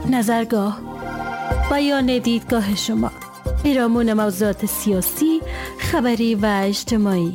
نظرگاه، بیان دیدگاه شما، پیرامون موضوعات سیاسی، خبری و اجتماعی.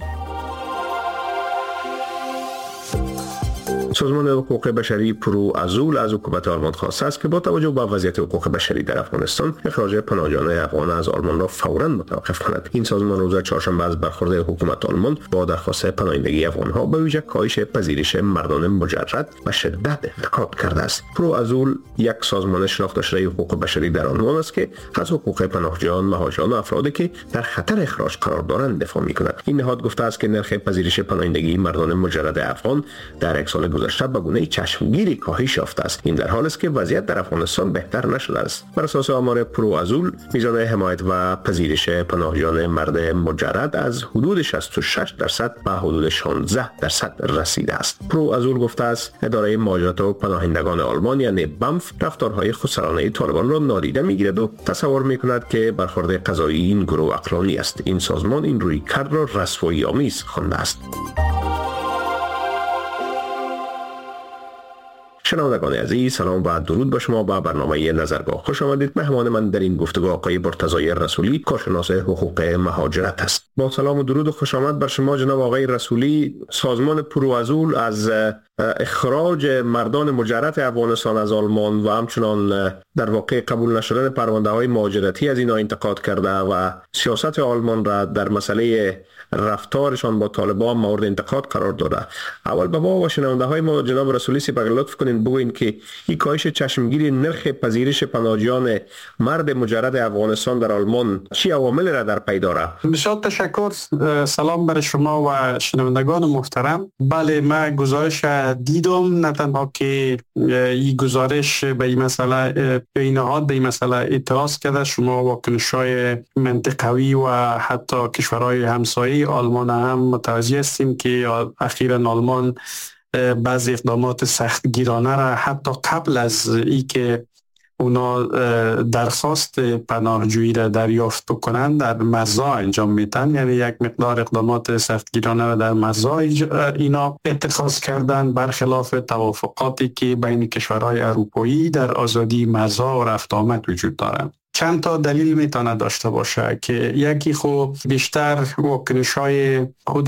سازمان حقوق بشری پرو ازول از حکومت آلمان خواسته است که با توجه به وضعیت حقوق بشری در افغانستان اخراج پناهجویان افغان از آلمان را فوراً متوقف کند. این سازمان روز چهارشنبه از برخورد حکومت آلمان با درخواست پناهندگی افغان‌ها به ویژه کاهش پذیرش مردان مجرد و شدت انتقاد کرده است. پرو ازول یک سازمان شناخته شده حقوق بشری در آلمان است که از حقوق پناهجویان، مهاجران و افرادی که در خطر اخراج قرار دارند دفاع می‌کند. این نهاد گفته است که نرخ پذیرش پناهندگی مردان مجرد افغان در یک سال گذشته به گونه چشمگیری کاهش یافته است. این در حالی است که وضعیت در افغانستان بهتر نشده است. بر اساس آمار پرو ازول، میزان حمایت و پذیرش پناهجویان مرد مجرد از حدود 66% به حدود 16% رسیده است. پرو ازول گفته است اداره مهاجرت و پناهندگان آلمان یعنی بمف رفتارهای خودسرانه طالبان را نادیده میگیرد و تصور میکند که برخورد قضایی این گروه عقلانی است. این سازمان این رویکرد را رسوایی آمیز خوانده است. شنوندگان عزیز، سلام و درود به شما. با برنامه نظرگاه خوش آمدید. مهمان من در این گفتگو آقای مرتضی رسولی، کارشناس حقوق مهاجرت است. با سلام و درود و خوش آمد بر شما جناب آقای رسولی. سازمان پرو ازول از اخراج مردان مجرد افغانستان از آلمان و همچنان در واقع قبول نشدن پرونده های مهاجرتی از اینا انتقاد کرده و سیاست آلمان را در مسئله رفتارشان با طالبان مورد انتقاد قرار داده. اول به ما و شنونده های ما جناب رسولی سپر لطف کنین بگوین که این کاهش چشمگیری نرخ پذیرش پناهجویان مرد مجرد افغانستان در آلمان چی عوامل را در پی داره؟ بسیار تشکر. سلام بر شما و شنوندگان محترم. بله، من گزارش دیدم، نه تنها که این گزارش به این مسئله به این نهاد به این مسئله اعتراض کرده. شما واکنش‌های منطقوی و حتی کشورهای همسایه آلمان هم متوجه هستیم که اخیراً آلمان بعضی اقدامات سختگیرانه را حتی قبل از اینکه اونا درخواست پناهجویی را دریافت بکنند در مرزها انجام میدن. یعنی یک مقدار اقدامات سختگیرانه را در مرزها اینا اتخاذ کردن، برخلاف توافقاتی که بین کشورهای اروپایی در آزادی مرزها و رفت آمد وجود دارند. چند تا دلیل میتونه داشته باشه که یکی خب بیشتر واکنش‌های خود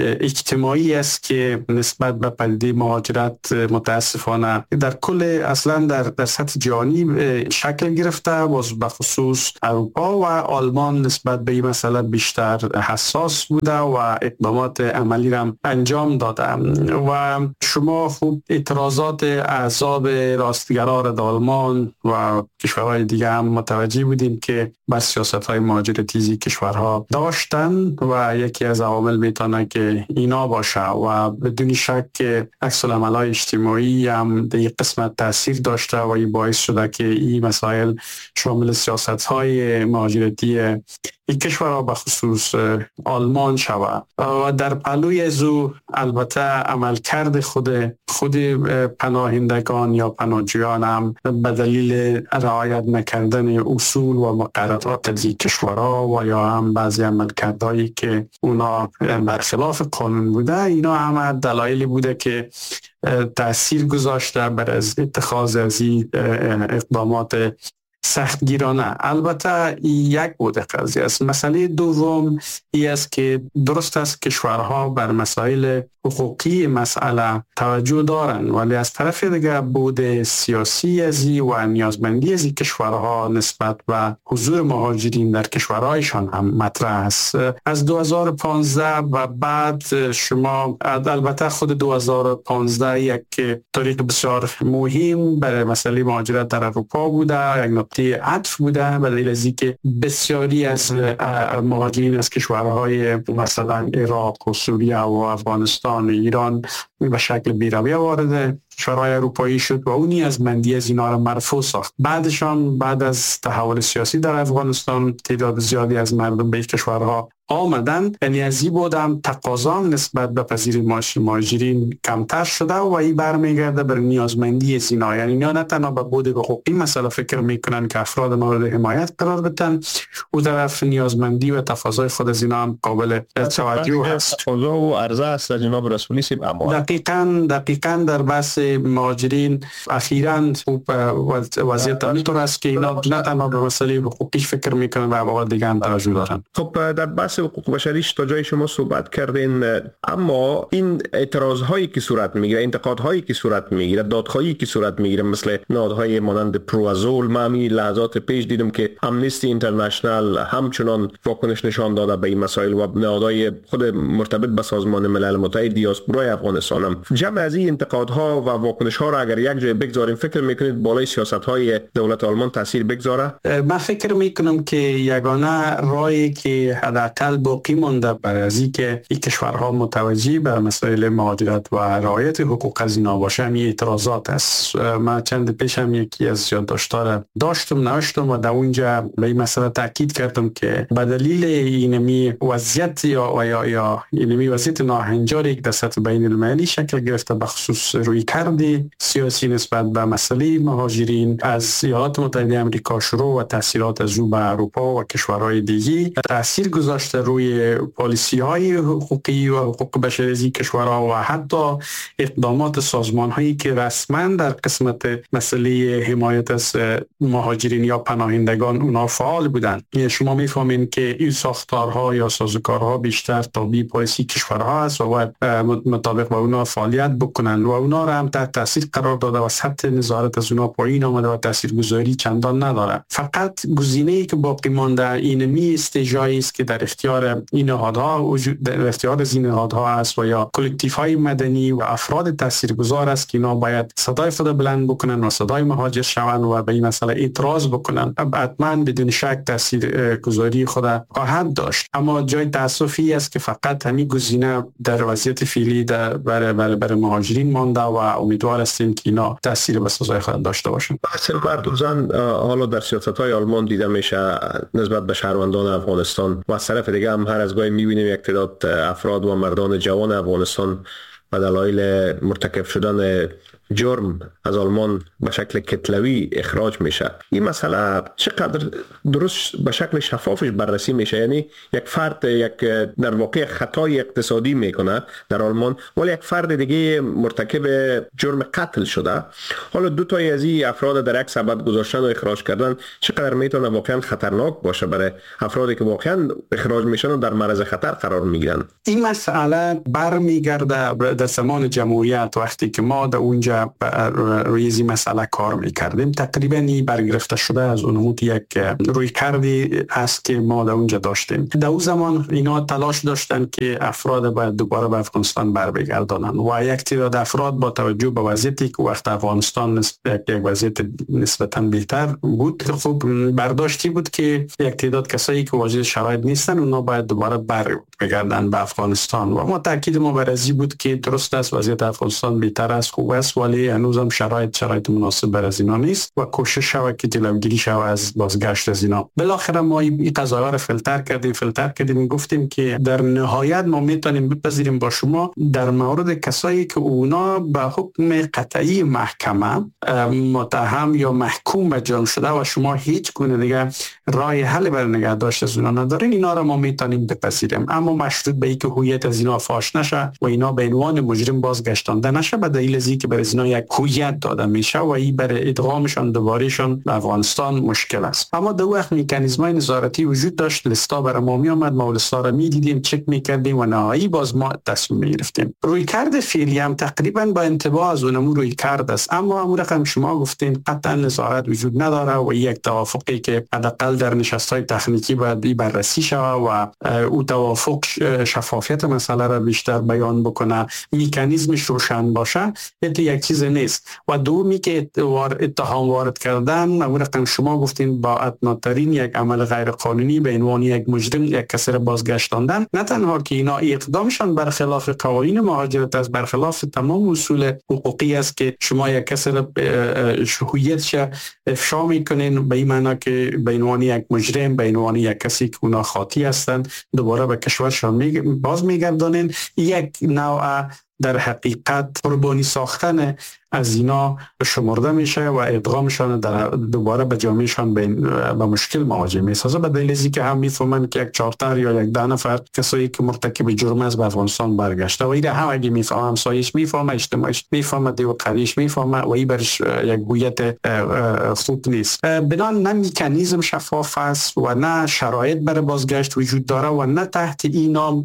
اجتماعی است که نسبت به پدیده مهاجرت متاسفانه در کل اصلا در سطح جهانی شکل گرفته. باز به خصوص اروپا و آلمان نسبت به این مسئله بیشتر حساس بوده و اقدامات عملی را انجام داده. و شما خوب اعتراضات احزاب راستگرا در آلمان و کشورهای دیگه هم متوجه بودیم که بر سیاست‌های مهاجرتی کشورها داشتن و یکی از عوامل میتونه که اینا باشه و بدون شک که عکس العمل‌های اجتماعی هم در این قسمت تاثیر داشته و این باعث شده که این مسائل شامل سیاست‌های مهاجرتی این کشورها به خصوص آلمان شود. و در پهلوی ازو البته عملکرد خود پناهندگان یا پناهجویان هم به دلیل رعایت نکردن اصول و مقررات از این کشورها و یا هم بعضی عملکردهایی که اونا برخلاف قانون بوده، اینا هم دلایلی بوده که تأثیر گذاشته بر از اتخاذ از این اقدامات سختگیرانه. البته یک بوده قضیه است. مسئله دوم این است که درست است کشورها بر مسائل حقوقی مسئله توجه دارند، ولی از طرف دیگر بود سیاسی ازی و نیازمندی از کشورها نسبت به حضور مهاجرین در کشورهایشان هم مطرح است. از 2015 و بعد شما البته خود 2015 یک تاریخ بسیار مهم برای مسئله مهاجرت در اروپا بوده، یک نقطه عطف بوده به دلیل از اینکه بسیاری از مهاجرین از کشورهای مثلا عراق و سوریه و افغانستان و ایران به شکل بی‌رویه وارد کشورهای اروپایی شد و اونی از مندی از اینا را مرفوع ساخت. بعدشان بعد از تحول سیاسی در افغانستان تعداد زیادی از مردم به کشورها آمدن، یعنی از این بودم تقاضا نسبت به پذیر مهاجرین کمتر شده و این برمیگرده بر نیازمندی از اینا. یعنی اینا نه تنها به بود حقوقی مسئله فکر میکنن که افراد مورد حمایت قرار بدن، او طرف نیازمندی و تقاضای خود از اینا هم قابل توجه هست. تقاضا و عرضه است جناب رسولی سیب. دقیقاً در بحث مهاجرین اخیراً وضعیت اینطور است که اینا نه تنها به مسئله حقوقی فکر میکنن و ابعاد دیگه هم توجه دارن. خب در بحث حقوق بشریش تا جای شما صحبت کردین، اما این اعتراض هایی که صورت میگیره، انتقاد هایی که صورت میگیره، دادخواهی که صورت میگیره مثل نهادهای مانند پروازول، ما همین لحظات پیش دیدم که امنیستی اینترنشنال همچنان واکنش نشان داده به این مسائل و نهادهای خود مرتبط به سازمان ملل متحد دیاسپورای افغانستان هم. جمع از این انتقادها و واکنش‌ها را اگر یک جای بگذاریم، فکر میکنید بالای سیاست‌های دولت آلمان تاثیر بگذاره؟ من فکر میکنم که یگانه راهی که حداقل باقی مونده برای از اینکه این کشورها متوجه به مسائل مهاجرت و رعایت حقوق از اینا باشه، همین اعتراضات است. من چند پیش هم یکی از یادداشت‌ها داشتم نوشتم و در اونجا به این مسئله تاکید کردم که به دلیل اینمی وضعیت یا اینمی وضعیت ناهنجاری که در سطح بین المللی شکل گرفته، بخصوص روی کردی سیاسی نسبت به مسئله مهاجرین از ایالات متحده آمریکا شروع و تاثیرات از او به اروپا و کشورهای دیگه تاثیر گذاشته روی پالیسی‌های حقوقی و حقوق بشری از کشورها و حتی اقدامات سازمان‌هایی که رسما در قسمت مسئله حمایت از مهاجرین یا پناهندگان اونا فعال بودند. شما می‌فهمین که این ساختارها یا سازوکارها بیشتر تابع پالیسی کشورها است و باید مطابق با اونا فعالیت بکنن و اونا را هم تحت تاثیر قرار داده و سطح نظارت از اونا پایین آمده و تاثیرگذاری چندان نداره. فقط گزینه‌ای که باقی مانده اینمی استجایی است که در اختیار این نهادها وجود، در اختیار از این نهادها است و یا کلکتیوهای مدنی و افراد تاثیرگذار است که اینا باید صدای خود بلند بکنن و صدای مهاجر شوند و به این مسئله اعتراض بکنن. حتما بدون شک تاثیرگذاری خود خواهد داشت، اما جای تأسفی است که فقط همین گزینه در وضعیت فعلی برای مهاجرین مانده و امیدوار هستیم که اینا تاثیر به سزای خود داشته باشند. بحث مردوزن حالا در سیاست‌های آلمان دیده میشه نسبت به شهروندان افغانستان و از طرف دیگه هم هر از گاهی می‌بینیم یک تعداد افراد و مردان جوان افغانستان به دلایل مرتکب شدن جرم از آلمان به شکل کتلوی اخراج میشه. این مسئله چقدر درست به شکل شفافش بررسی میشه؟ یعنی یک فرد در واقع خطای اقتصادی میکنه در آلمان، ولی یک فرد دیگه مرتکب جرم قتل شده، حالا دو تای از این افراد در یک سبد گذاشتن و اخراج کردن چقدر میتونه واقعا خطرناک باشه برای افرادی که واقعا اخراج میشن و در معرض خطر قرار میگیرن؟ این مسئله برمیگرده در زمان جمهوریت، وقتی که ما در اونجا روی این مسئله کار میکردیم. تقریبا این برگرفته شده از اون یک روی کردی است که ما در اونجا داشتیم. در اون زمان اینا تلاش داشتن که افراد باید دوباره به افغانستان برگردانند و یک تعداد افراد با توجه به وضعیتی که وقت افغانستان یک وضعیت نسبتا بهتر بود، خب برداشتی بود که یک تعداد کسایی که واجد شرایط نیستن اونا باید دوباره برگردن به افغانستان و ما تاکید ما بر این بود که درست است وضعیت افغانستان بهتر است، خوب است، ولی هنوزم شرایط مناسب بر از اینا نیست و کوشش شود که جلوگیری شود از بازگشت از اینا. بالاخره ما این قضایا رو فیلتر کردیم گفتیم که در نهایت ما میتونیم بپذیریم با شما در مورد کسایی که اونا به حکم قطعی محکمه متهم یا محکوم به جرم شده و شما هیچ گونه دیگه راه حل برای نگهداشت از اونا ندارین، اینا رو ما میتونیم بپذیریم، اما مشروط به اینکه هویت از اینا فاش نشه و اینا به عنوان مجرم بازگشتانده نشه، به دلیل از اینکه برای اینا یک هویت داده میشه و این برای ادغامشان دوبارهشان به افغانستان مشکل است. اما در وقت مکانیزم‌های نظارتی وجود داشت، لیستا برای ما می اومد، ما لیستا رو میدیدیم، چک میکردیم و نهایی باز ما تصمیم میگرفتیم. روی کرد فعلی هم تقریبا با انتباه از اونمون روی کرد است، اما امور رقم شما گفتین قطعا نظارت وجود نداره و یک توافقی که حداقل در نشست‌های تکنیکی باید بررسی شود و او توافق شفافیت مسئله را بیشتر بیان بکنه، مکانیزمش روشن باشه، یک یک چیز نیست. و دومی که اتهام وارد کردن، اون رقم شما گفتین با ادناترین یک عمل غیر قانونی به عنوان یک مجرم یک کسی را بازگشتاندن، نه تنها که اینا اقدامشان برخلاف قوانین مهاجرت است، برخلاف تمام اصول حقوقی است که شما یک کسی را هویتش افشا میکنین به این معنی که به عنوان یک مجرم، به عنوان یک کسی که اونا خاطی هستند دوباره به کشورشان باز میگردانین. یک نوع در حقیقت قربانی ساختن از اینا شمرده میشه و ادغامشان دوباره به جامعهشان به مشکل مواجه میسازه، به دلیل از اینکه هم میفهمن که یک 4 یا یک 10 نفر کسایی که مرتکب جرم از به افغانستان برگشته و این هم اگه میفهمه، همسایش میفهمه، اجتماعش میفهمه، دیو قریش میفهمه و این برش یک هویت خوب نیست. بنان نه مکانیزم شفاف است و نه شرایط برای بازگشت وجود داره و نه تحت این نام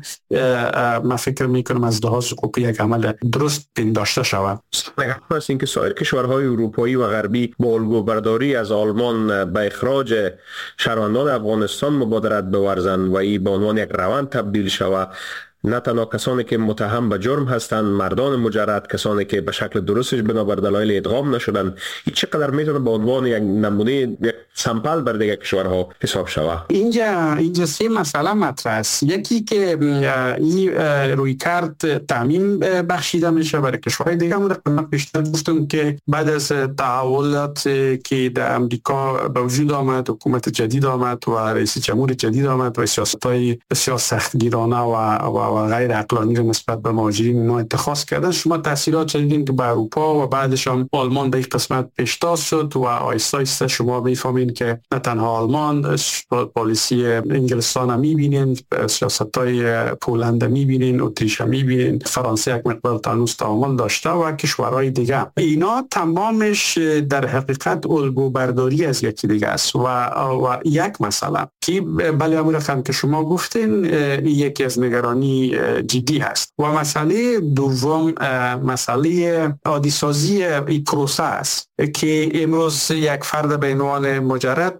من فکر میکنم از لحاظ حقوقی یک عمل درست پنداشته شود. است اینکه سایر کشورهای اروپایی و غربی با الگوبرداری از آلمان به اخراج شهروندان افغانستان مبادرت بورزند و این به عنوان یک روند تبدیل شود. نه تنها کسانی که متهم به جرم هستند، مردان مجرد، کسانی که به شکل درستش بنابر دلایل ادغام نشدند، این چقدر میتونه به عنوان یک نمونه، یک سامپل برای دیگر کشورها حساب شود؟ اینجا سه مسئله مطرح است. یکی که این روی کرد تعمیم بخشیده میشه برای کشورهای دیگه. من بیشتر گفتم که بعد از تحولات که در امریکا به وجود آمد، حکومت جدید آمد و رئیس جمهور جدید آمد و سیاست‌های بسیار سختگیرانه و غیر عقلانی رو نسبت به مهاجرین اینا اتخاذ کردن، شما تاثیرات شدیدین که به اروپا و بعدش هم آلمان به این قسمت پیشتاز شد و آیسته آیسته شما میفهمین که نه تنها آلمان، پالیسی انگلستان هم میبینین، سیاست‌های پولند میبینین، اتریش هم میبینین، فرانسه یک مقدار تنوز تعامل داشته و کشورهای دیگه. اینا تمامش در حقیقت الگوبرداری از یکی دیگه است و یک مسئله که بله همون رقم که شما گفتین یکی از نگرانی جدی هست. و مسئله دوم مسئله عادی سازی این پروسه است که امروز یک فرد به عنوان مجرد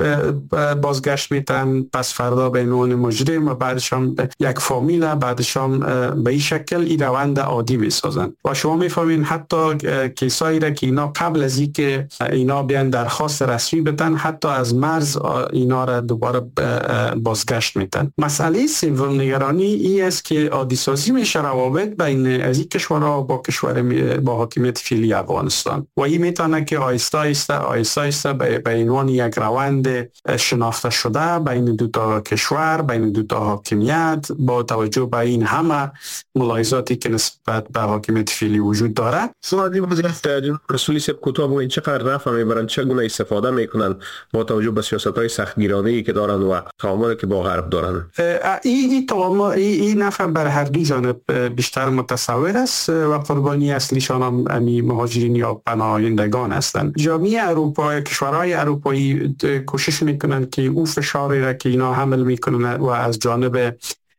بازگشت میتن، پس فردا به عنوان مجرم و بعدش هم یک فامیل، بعدش هم به این شکل این روند عادی میسازن. و شما میفهمین حتی کیسایی را که اینا قبل از این که اینا بیان درخواست رسمی بدن، حتی از مرز اینا را دوباره بازگشت میتن. مسئله سوم نگرانی این است که عادی سازی میشه روابط بین از این کشورها با حاکمیت فعلی افغانستان و این میتونه که آیسته آیسته به عنوان یک روند شناخته شده بین دو تا کشور، بین دو تا حاکمیت، با توجه به این همه ملاحظاتی که نسبت به حاکمیت فعلی وجود داره. سوادی وزارت رسولی سب کتاب و این چقدر نفع میبرن، چگونه استفاده میکنن با توجه به سیاست‌های سختگیرانه‌ای که دارن و تعاملی که با غرب دارن؟ این نفع بر هر دو جانب بیشتر متصور است و قربانی اصلیشان هم مهاجرین یا پناهندگان هستند. جامعه اروپا، کشورهای اروپایی کوشش میکنن که او فشاری را که اینا حمل میکنن و از جانب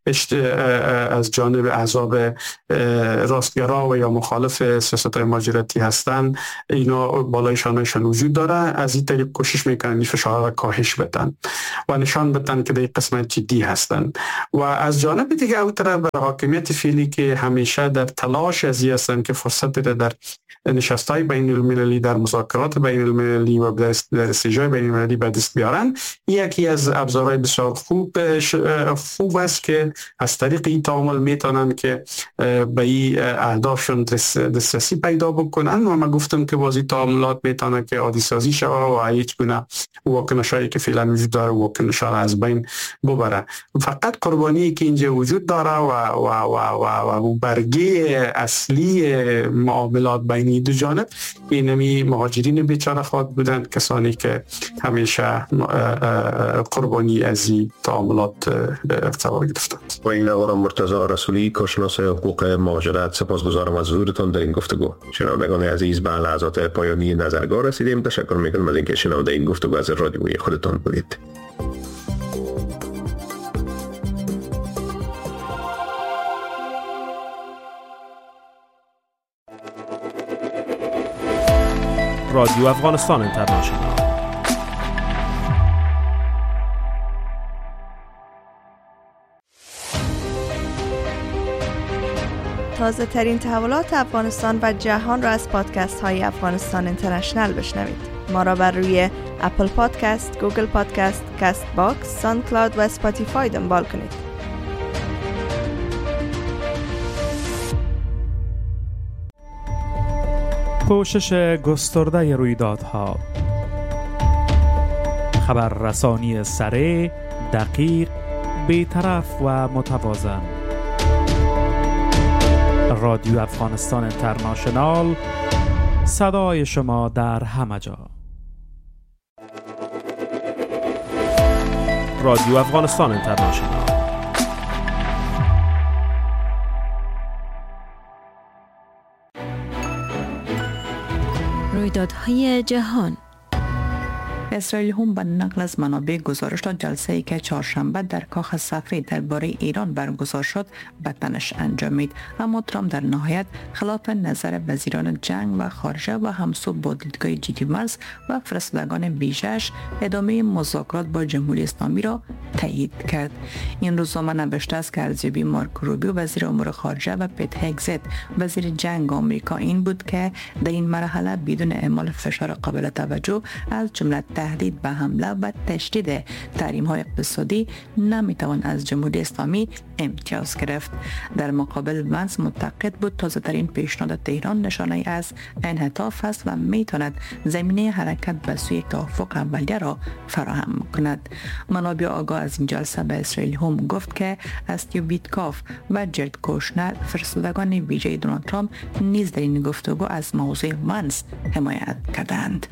احزاب راستگرا و یا مخالف سیاست‌های مهاجرتی هستند، اینا بالایشان وجود داره، از این طریق کوشش میکنن این فشار را کاهش بدن و نشان بدن که در قسمت جدی هستند. و از جانب دیگه او طرف برای حاکمیت فعلی که همیشه در تلاش از این هستند که فرصت در نشست‌های بین المللی، در مذاکرات بین المللی و در استجای بین المللی به دست بیارن، یکی از ابزارهای بسیار خوب است که از طریق این تعامل میتونن که به این اهدافشون دسترسی پیدا بکنن. و من گفتم که بازی تعاملات میتونه که عادی سازی شود و هیچ گونه واکنشایی که فعلا وجود داره واکنش‌ها از بین ببره. فقط قربانی که اینجا وجود داره و برگه اصلی معاملات بین دو جانب اینمی مهاجرین بیچاره خود بودند، کسانی که همیشه قربانی از این تعاملات قرار گرفتند. و این آقای مرتضی رسولی، کارشناس حقوق مهاجرت، سپاسگزارم از حضورتان در این گفتگو. شنوندگان عزیز، به لحظات پایانی نظرگاه رسیدیم. تشکر میکنم از اینکه شنونده این گفتگو از رادیوی خودتان بودید. رادیو افغانستان اینترنشنال. تازه ترین تحولات افغانستان و جهان را از پادکست های افغانستان اینترنشنل بشنوید. ما را بر روی اپل پادکست، گوگل پادکست، کست باکس، ساوند کلاود و اسپاتیفای دنبال کنید. پوشش گسترده رویدادها، خبررسانی سریع، دقیق، بی‌طرف و متوازن. رادیو افغانستان اینترنشنال، صدای شما در همه جا. رادیو افغانستان اینترنشنال. رویدادهای جهان. اسرائیل هم به نقل از منابع گزارش داد جلسه‌ای که چهارشنبه در کاخ سفید درباره ایران برگزار شد به تنش انجامید، اما ترامپ در نهایت خلاف نظر وزیران جنگ و خارجه و همسو با دیدگاه جدی مرز و فرستادگان ویژه‌اش ادامه مذاکرات با جمهوری اسلامی را تایید کرد. این روزنامه نوشته است که ارزیابی مارک روبیو وزیر امور خارجه و پیت هگزت وزیر جنگ آمریکا این بود که در این مرحله بدون اعمال فشار قابل توجه از جمله تهدید به حمله و تشدید تحریم‌های اقتصادی نمیتوان از جمهوری اسلامی امتیاز گرفت. در مقابل ونس معتقد بود تازه‌ترین پیشنهاد تهران نشانه از انعطاف است و میتواند زمینه حرکت به سوی توافق اولیه را فراهم کند. منابع آگاه از این جلسه به اسرائیل هم گفت که استیو ویتکاف و جرد کوشنر فرستادگان ویژه دونالد ترامپ نیز در این گفتگو از موضوع ونس حمایت کردند.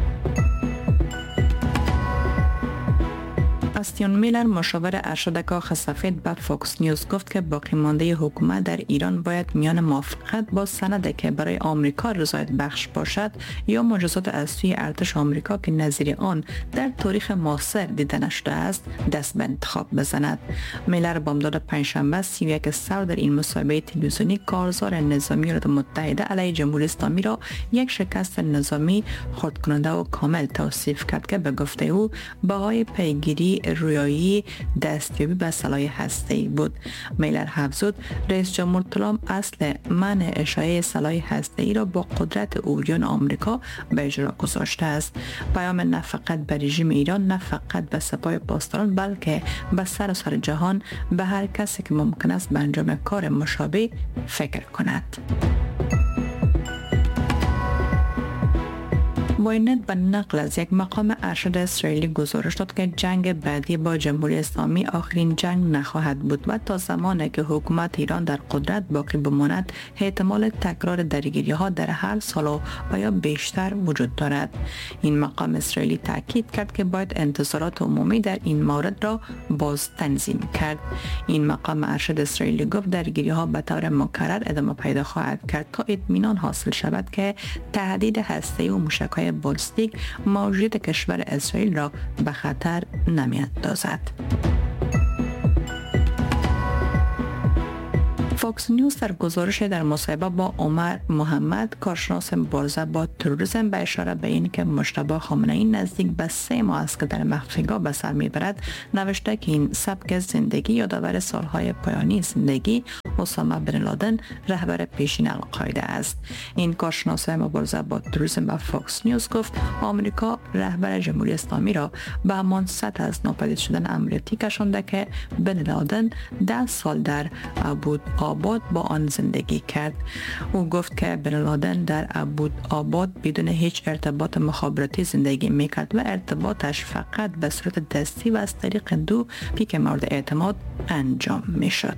استیون میلر مشاور ارشد کاخ سفید به فوکس نیوز گفت که باقی مانده حکومت در ایران باید میان موافقت با سندی که برای آمریکا رضایت بخش باشد یا مجازات از سوی ارتش آمریکا که نظیر آن در تاریخ معاصر دیده نشده است دست به انتخاب بزند. میلر بامداد پنجشنبه 31 سال در این مصاحبه تلویزیونی کارزار نظامی ایالات متحده علیه جمهوری اسلامی را یک شکست نظامی خردکننده و کامل توصیف کرد که به گفته او بهای پیگیری رویایی دستیابی به سلاح هسته‌ای بود. میلر افزود رئیس جمهور ترامپ اصل منع اشاعه سلاح هسته‌ای را با قدرت اوریان آمریکا به اجرا گذاشته است. پیام نه فقط به رژیم ایران، نه فقط به سپاه پاسداران، بلکه به سراسر جهان، به هر کسی که ممکن است به انجام کار مشابه فکر کند. واینت به نقل از یک مقام ارشد اسرائیلی گزارش داد که جنگ بعدی با جمهوری اسلامی آخرین جنگ نخواهد بود و تا زمانی که حکومت ایران در قدرت باقی بماند احتمال تکرار درگیری‌ها در هر سال و یا بیشتر وجود دارد. این مقام اسرائیلی تاکید کرد که باید انتظارات عمومی در این مورد را باز تنظیم کرد. این مقام ارشد اسرائیلی گفت درگیری‌ها به طور مکرر ادامه پیدا خواهد کرد تا اطمینان حاصل شود که تهدید هسته‌ای و موشک‌های بالستیک موجودیت کشور اسرائیل را به خطر نمی‌اندازد. فوکس نیوز در گزارش در مصاحبه با عمر محمد کارشناس مبارزه با تروریسم به اشاره به این که مجتبی خامنه‌ای نزدیک به 3 ماه است که در مخفیگاه به سر میبرد نوشته که این سبک زندگی یادآور سالهای پایانی زندگی اسامه بن لادن رهبر پیشین القاعده است. این کارشناس مبارزه با تروریسم به فوکس نیوز گفت آمریکا رهبر جمهوری اسلامی را به همان سطح از ناپدید شدن عملیاتی کشانده که بن لادن 10 سال در ابوالآباد با آن زندگی کرد. او گفت که بن لادن در ابوالآباد بدون هیچ ارتباط مخابراتی زندگی میکرد و ارتباطش فقط به صورت دستی و از طریق 2 پیک مورد اعتماد انجام میشد.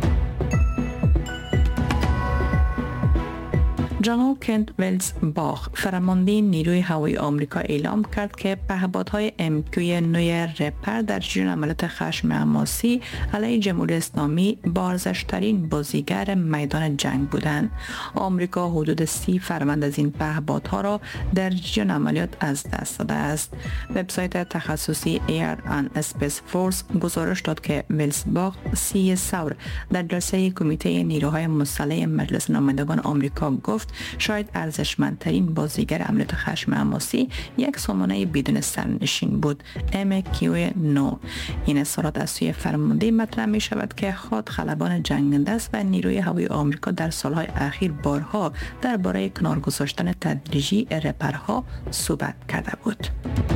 جنرال کنت ویلز باخ فرمانده نیروی هوایی آمریکا اعلام کرد که پهپادهای MQ 9 رپر در جریان عملیات خشم حماسی علیه جمهوری اسلامی بارزشترین بازیگر میدان جنگ بودند. آمریکا حدود 30 فروند از این پهپادها را در جریان عملیات از دست داده است. وبسایت تخصصی Air and Space Force گزارش داد که ویلز باخ 30 ثور در جلسه کمیته نیروهای مسلح مجلس نمایندگان آمریکا گفت شاید ارزشمندترین بازیگر عملیات خشم حماسی یک سامانه بدون سرنشین بود، MQ-9. این اظهارات از سوی فرمانده مطرح می شود که خود خلبان جنگنده است و نیروی هوایی آمریکا در سالهای اخیر بارها درباره کنار گذاشتن تدریجی رپرها صحبت کرده بود.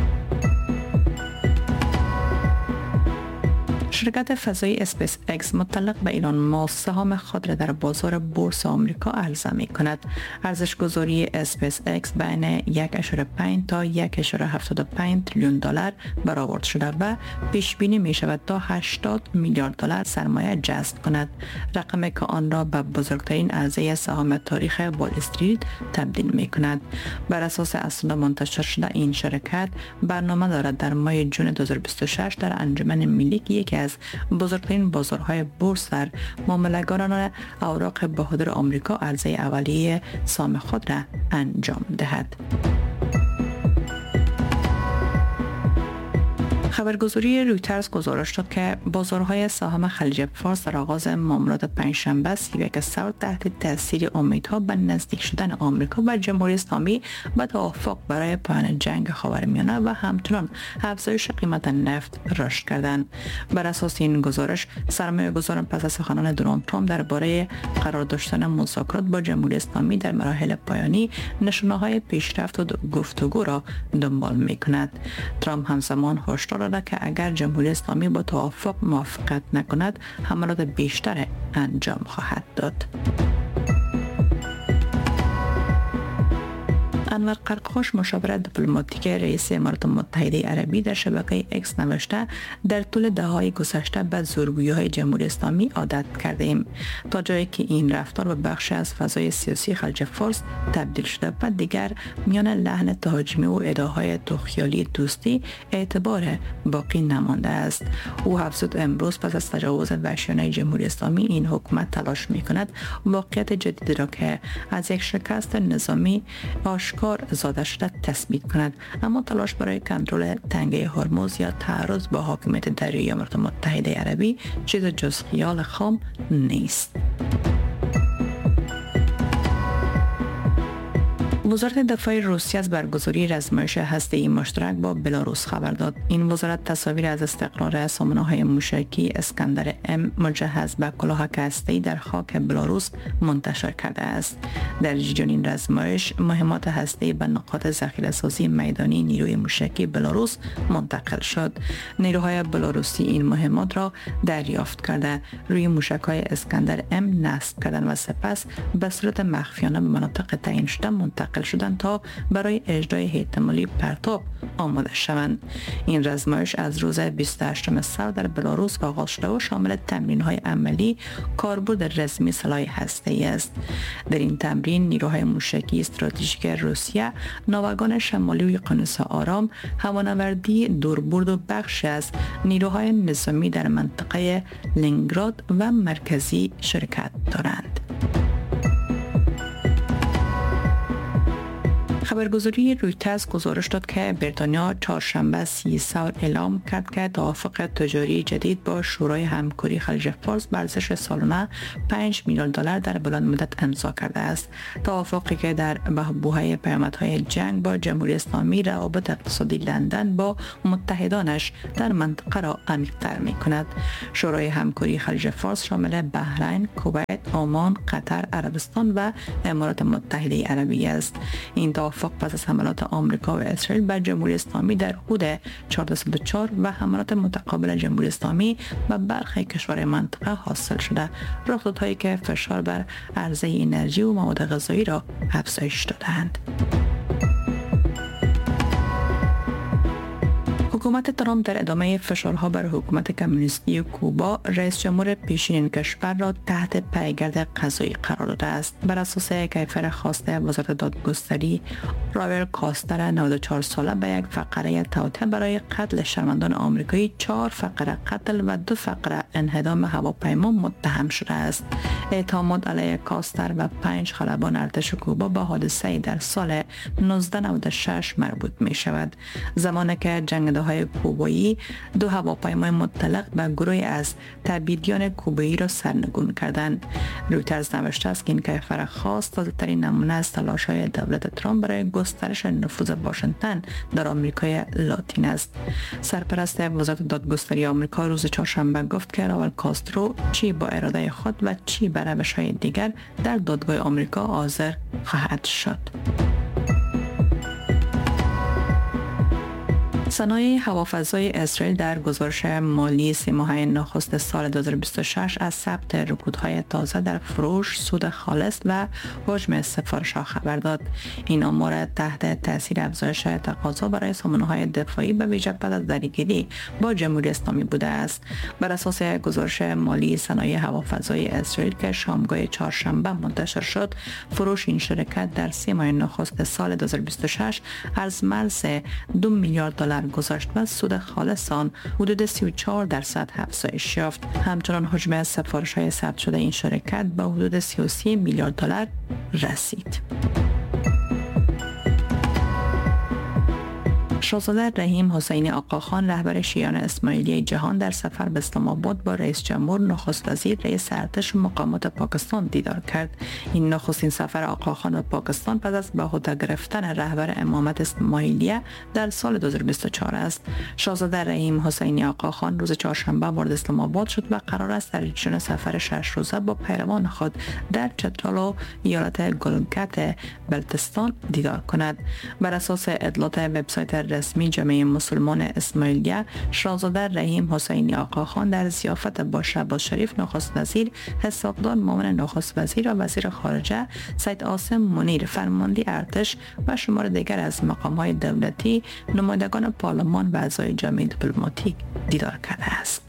شرکت فضایی اسپیس اکس متعلق به ایلان ماسک سهام خود را در بازار بورس آمریکا عرضه می کند. ارزش گذاری اسپیس اکس بین 1.5 تا 1.75 تریلیون دلار برآورد شده و پیش بینی می شود تا 80 میلیارد دلار سرمایه جذب کند، رقمی که آن را به بزرگترین عرضه سهام تاریخ وال استریت تبدیل می کند. بر اساس اسناد منتشر شده این شرکت برنامه دارد در ماه جون 2026 در انجمن ملی که یکی از بزرگترین بازارهای بورس در معامله‌گران اوراق بهادار آمریکا عرضه اولیه سهام خود را انجام دهد. خبرگزاری رویترز گزارش داد که بازارهای سهام خلیج فارس در آغاز معاملات پنجشنبه 31 سال تحت تاثیر امیدها به نزدیک شدن آمریکا و جمهوری اسلامی به توافق برای پایان جنگ خاورمیانه و همچنان افزایش قیمت نفت رشد کردند. بر اساس این گزارش سرمایه‌گذاران پس از سخنان دونالد ترامپ درباره قرار داشتن مذاکرات با جمهوری اسلامی در مراحل پایانی نشانه‌های پیشرفت و گفتگو را دنبال می‌کند. ترامپ همزمان هشدار داد که اگر جمهوری اسلامی با توافق موافقت نکند حملات بیشتر انجام خواهد داد. انور قرقاش مشاور دیپلماتیک رئیس امارات متحده عربی در شبکه اکس نوشته در طول دهه‌های گذشته به زورگویی‌های جمهوری اسلامی عادت کرده ایم تا جایی که این رفتار به بخش از فضای سیاسی خلیج فارس تبدیل شده و دیگر میان لحن تهاجمی و ادعاهای توخیالی دوستی اعتبار باقی نمانده است. او افزود امروز پس از تجاوز وحشیانه جمهوری اسلامی این حکومت تلاش می‌کند واقعیت جدیدی را که از یک شکست نظامی آشکار زاده شده تثبیت کند، اما تلاش برای کنترل تنگه هرمز یا تعرض با حاکمیت دریایی امارات متحده عربی چیز جز خیال خام نیست. وزارت دفاع روسیه از برگزاری رزمایش هسته‌ای مشترک با بلاروس خبر داد. این وزارت تصاویر از استقرار سامانه‌های موشکی اسکندر ام مجهز به کلاهک هسته‌ای در خاک بلاروس منتشر کرده است. در جریان این رزمایش مهمات هسته‌ای به نقاط ذخیره‌سازی میدانی نیروی موشکی بلاروس منتقل شد. نیروهای بلاروسی این مهمات را دریافت کرده روی موشک‌های اسکندر ام نصب کردند و سپس به صورت مخفیانه به مناطق تعیین شده منتقل شدند تا برای اجرای احتمالی پرتاب آماده شوند. این رزمایش از روز 28 سال در بلاروس آغاز شده و شامل تمرین‌های عملی کاربرد رزمی سلاح هسته‌ای است. در این تمرین نیروهای موشکی استراتژیک روسیه ناوگان شمالی و اقیانوس آرام، هوانوردی دوربرد و بخش از نیروهای نظامی در منطقه لنینگراد و مرکزی شرکت دارند. خبرگزاری رویترز گزارش داد که بریتانیا چهارشنبه 30 سال اعلام کرد که توافق تجاری جدید با شورای همکاری خلیج فارس به ارزش سالانه 5 میلیارد دلار در بلند مدت امضا کرده است. توافقی که در بحبوحه پیامدهای جنگ با جمهوری اسلامی روابط اقتصادی لندن با متحدانش در منطقه را عمیق‌تر می‌کند. شورای همکاری خلیج فارس شامل بحرین، کویت، عمان، قطر، عربستان و امارات متحده عربی است. این توافق پس از حملات آمریکا و اسرائیل بر جمهوری اسلامی در حدود 1404 و حملات متقابل جمهوری اسلامی به برخی کشورهای منطقه حاصل شده، رخدادهایی که فشار بر عرضه انرژی و مواد غذایی را افزایش دادند. حکومت ترامپ در ادامه فشارها بر حکومت کمونیستی کوبا رئیس جمهور پیشین کشور را تحت پیگرد قضایی قرار داده است. بر اساس کیفر خواسته وزارت دادگستری، راول کاستر 94 ساله به یک فقره توطئه برای قتل شهروندان آمریکایی 4 فقره قتل و 2 فقره انهدام هواپیما متهم شده است. اتهامات علیه کاستر و 5 خلبان ارتش کوبا به حادثه‌ای در سال 1996 مربوط می شود، زمانی که جنگنده‌های فضای کوبایی 2 هواپیمای مطلق به گروهی از تبعیدیان کوبایی را سرنگون کردند. رویترز نوشته است که این کیفر خاص تازه‌ترین نمونه از تلاش‌های دولت ترامپ برای گسترش نفوذ واشنگتن در آمریکای لاتین است. سرپرست وزارت دادگستری آمریکا روز چهارشنبه گفت که راول کاسترو چی با اراده خود و چی به روش‌های دیگر در دادگاه آمریکا حاضر خواهد شد. صنایع هوافضای اسرائیل در گزارش مالی 3 ماهه نخست سال 2026 از ثبت رکودهای تازه در فروش، سود خالص و حجم سفارش‌ها خبر داد. این آمار تحت تاثیر افزایش تقاضا برای سامانه‌های دفاعی به ویژه بعد از درگیری با جمهوری اسلامی بوده است. بر اساس گزارش مالی صنایع هوافضای اسرائیل که شامگاه چهارشنبه منتشر شد، فروش این شرکت در 3 ماه نخست سال 2026 از مرز 2 میلیارد دلار گذشت و سود خالص آن حدود 34% افزایش یافت. همچنان حجم سفارش‌های ثبت شده این شرکت به حدود 33 میلیارد دلار رسید. شاهزاده رحیم حسینی آقاخان رهبر شیعیان اسماعیلی جهان در سفر به اسلام آباد با رئیس جمهور، نخست وزیر، رئیس ارتش و مقامات پاکستان دیدار کرد. این نخستین سفر آقاخان به پاکستان پس از به عهده گرفتن رهبر امامت اسماعیلیه در سال 2024 است. شاهزاده رحیم حسینی آقاخان روز چهارشنبه وارد اسلام آباد شد و قرار است در جریان سفر 6 روزه با پیروان خود در چترال و ایالت گلگت بلتستان دیدار کند. بر اساس اطلاعات وبسایت رسمی جامعه مسلمان اسماعیلیه، شاهزاده رحیم حسینی آقاخان در ضیافت با شهباز شریف نخست وزیر، اسحاق‌دار مومن نخست وزیر و وزیر خارجه، سید عاصم منیر فرمانده ارتش و شمار دیگر از مقام‌های دولتی، نمایندگان پارلمان و اعضای جامعه دیپلماتیک دیدار کرده است.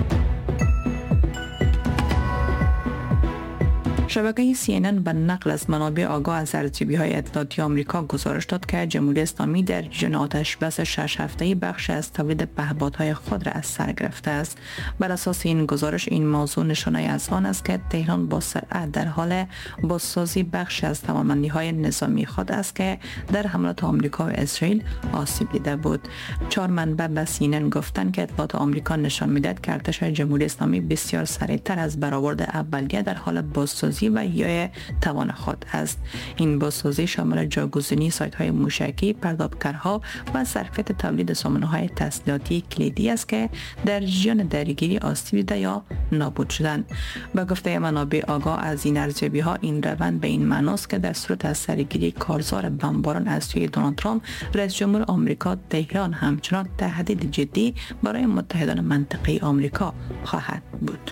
شبکه CNN به نقل از منابع آگاه از ارزیابی‌های اطلاعاتی آمریکا گزارش داد که جمهوری اسلامی در جریان آتش‌بس 6 هفته‌ای بخش از تولید پهپادهای خود را از سر گرفته است. بر اساس این گزارش، این موضوع نشانه از آن است که تهران با سرعت در حال بازسازی بخش از توانمندی‌های نظامی خود است که در حملات آمریکا و اسرائیل آسیب دیده بود. 4 منبع به CNN گفتند که اطلاعات آمریکا نشان می‌دهد که ارتش جمهوری اسلامی بسیار سریعتر از برآورد اولیه در حال بازسازی و یا توان خود است. این بازسازی شامل جاگزینی سایت‌های موشکی، پردابکرها و ظرفیت تولید سامانه‌های تسلیحاتی کلیدی است که در جریان درگیری آسیب دیده یا نابود شدند. به گفته منابع آگاه از این ارزیابی‌ها، این روند به این معنی است که در صورت از سرگیری کارزار بمباران از سوی دونالد ترامپ، رئیس جمهور آمریکا، تهران همچنان تهدید جدی برای متحدان منطقه‌ای آمریکا خواهد بود.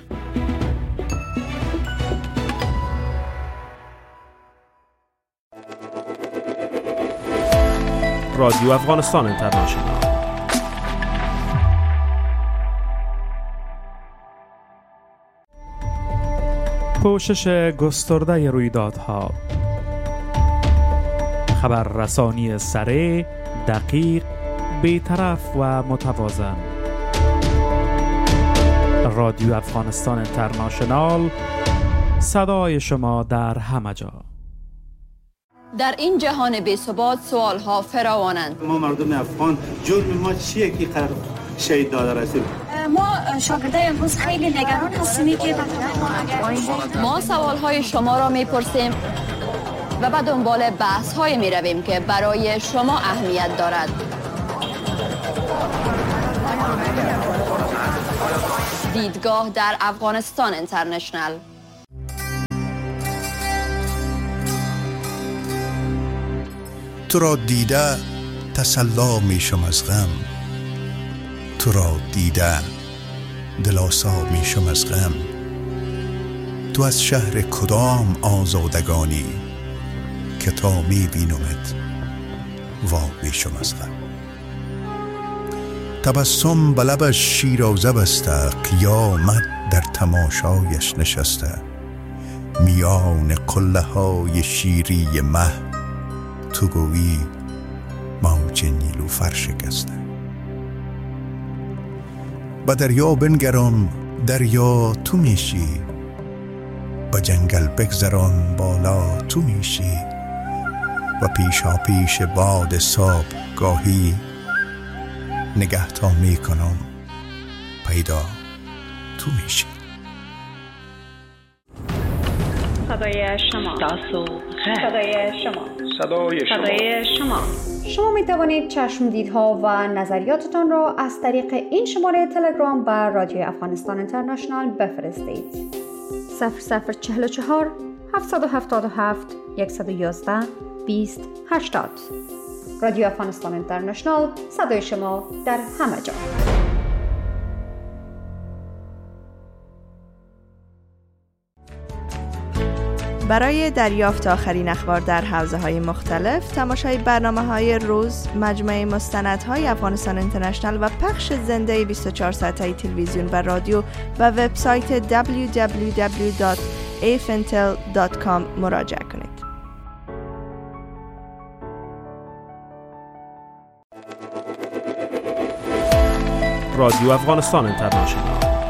رادیو افغانستان اینترنشنال. پوشش گسترده رویدادها، خبررسانی سریع، دقیق، بی‌طرف و متوازن. رادیو افغانستان اینترنشنال، صدای شما در همه جا. در این جهان بی‌ثبات سوالها فراوانند. ما مردم افغان جرم ما چیه که قرار شهید داده رسید؟ ما شاگردای امروز خیلی نگران هستیم که ما سوالهای شما را میپرسیم و به دنبال بحث‌های میرویم که برای شما اهمیت دارد. دیدگاه در افغانستان اینترنشنال. تو را دیده تسلا میشم از غم، تو را دیده دلاسا میشم از غم. تو از شهر کدام آزادگانی که تا میبینمت وا میشم از غم. تبسم به لبش شیرازه بسته، قیامت در تماشایش نشسته. میان قله های شیری مه، تو گویی موج نیلوفر شکسته. به دریا بنگرم، دریا تو میشی. به جنگل بگذران، بالا تو میشی. و پیشا پیش باد صبح گاهی نگهتا میکنم پیدا تو میشی. صدای شما. صدای شما. صدای شما. صدای شما. شما می توانید چشمدیدها و نظریاتتان را از طریق این شماره تلگرام بر رادیو افغانستان اینترنشنال بفرستید. 0044 777 111 20 80. رادیو افغانستان اینترنشنال، صدای شما در همه جا. برای دریافت آخرین اخبار در حوزه‌های مختلف، تماشای برنامه‌های روز، مجموعه مستندهای افغانستان اینترنشنال و پخش زنده 24 ساعته تلویزیون و رادیو و وبسایت www.afintel.com مراجعه کنید. رادیو افغانستان اینترنشنال